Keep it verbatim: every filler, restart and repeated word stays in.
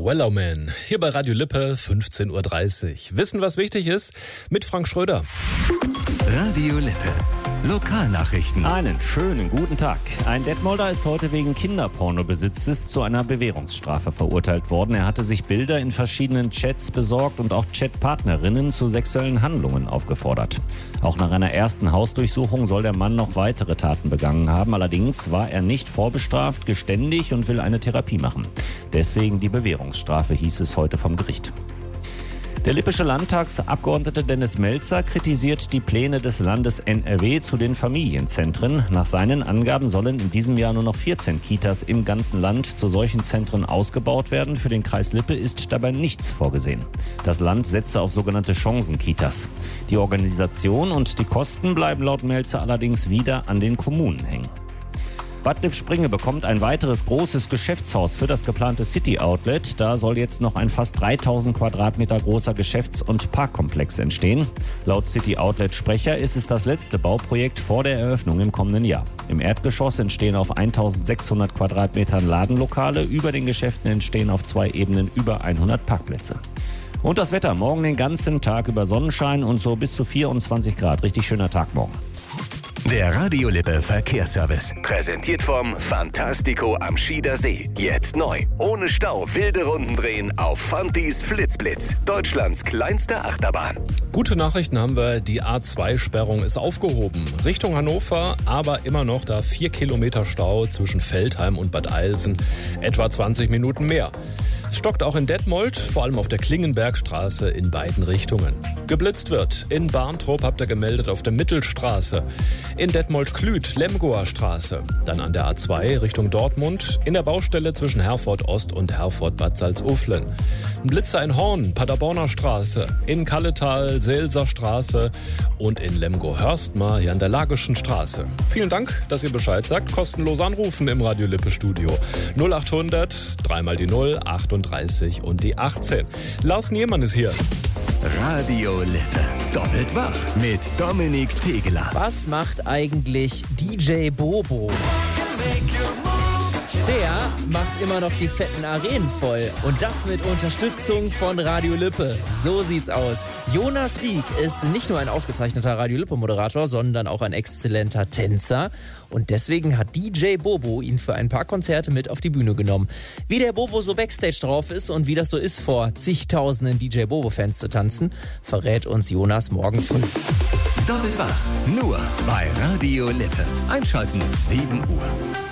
Wellerman, hier bei Radio Lippe, fünfzehn Uhr dreißig. Wissen, was wichtig ist? Mit Frank Schröder. Radio Lippe. Lokalnachrichten. Einen schönen guten Tag. Ein Detmolder ist heute wegen Kinderpornobesitzes zu einer Bewährungsstrafe verurteilt worden. Er hatte sich Bilder in verschiedenen Chats besorgt und auch Chatpartnerinnen zu sexuellen Handlungen aufgefordert. Auch nach einer ersten Hausdurchsuchung soll der Mann noch weitere Taten begangen haben. Allerdings war er nicht vorbestraft, geständig und will eine Therapie machen. Deswegen die Bewährungsstrafe, hieß es heute vom Gericht. Der lippische Landtagsabgeordnete Dennis Melzer kritisiert die Pläne des Landes N R W zu den Familienzentren. Nach seinen Angaben sollen in diesem Jahr nur noch vierzehn Kitas im ganzen Land zu solchen Zentren ausgebaut werden. Für den Kreis Lippe ist dabei nichts vorgesehen. Das Land setze auf sogenannte Chancenkitas. Die Organisation und die Kosten bleiben laut Melzer allerdings wieder an den Kommunen hängen. Bad Lippspringe bekommt ein weiteres großes Geschäftshaus für das geplante City Outlet. Da soll jetzt noch ein fast dreitausend Quadratmeter großer Geschäfts- und Parkkomplex entstehen. Laut City Outlet-Sprecher ist es das letzte Bauprojekt vor der Eröffnung im kommenden Jahr. Im Erdgeschoss entstehen auf eintausendsechshundert Quadratmetern Ladenlokale. Über den Geschäften entstehen auf zwei Ebenen über hundert Parkplätze. Und das Wetter, morgen den ganzen Tag über Sonnenschein und so bis zu vierundzwanzig Grad. Richtig schöner Tag morgen. Der Radio Lippe Verkehrsservice. Präsentiert vom Fantastico am Schieder See. Jetzt neu. Ohne Stau wilde Runden drehen auf Fantis Flitzblitz. Deutschlands kleinste Achterbahn. Gute Nachrichten haben wir, die A zwei Sperrung ist aufgehoben. Richtung Hannover, aber immer noch da vier Kilometer Stau zwischen Veltheim und Bad Eilsen. Etwa zwanzig Minuten mehr. Es stockt auch in Detmold, vor allem auf der Klingenbergstraße in beiden Richtungen. Geblitzt wird in Barntrup, habt ihr gemeldet, auf der Mittelstraße. In Detmold-Klüt, Lemgoer Straße. Dann an der A zwei Richtung Dortmund, in der Baustelle zwischen Herford Ost und Herford Bad Salzuflen. Ein Blitzer in Horn, Paderborner Straße. In Kalletal, Selser Straße und in Lemgo-Hörstmar hier an der Lagischen Straße. Vielen Dank, dass ihr Bescheid sagt. Kostenlos anrufen im Radio Lippe Studio. null achthundert, dreimal die null, achtunddreißig und die achtzehn. Lars Niemann ist hier. Radio Lippe. Doppelt wach mit Dominik Tegeler. Was macht eigentlich D J Bobo? Der macht immer noch die fetten Arenen voll. Und das mit Unterstützung von Radio Lippe. So sieht's aus. Jonas Rieck ist nicht nur ein ausgezeichneter Radio Lippe-Moderator, sondern auch ein exzellenter Tänzer. Und deswegen hat D J Bobo ihn für ein paar Konzerte mit auf die Bühne genommen. Wie der Bobo so Backstage drauf ist und wie das so ist, vor zigtausenden D J Bobo-Fans zu tanzen, verrät uns Jonas morgen früh. Doppelt wach. Nur bei Radio Lippe. Einschalten sieben Uhr.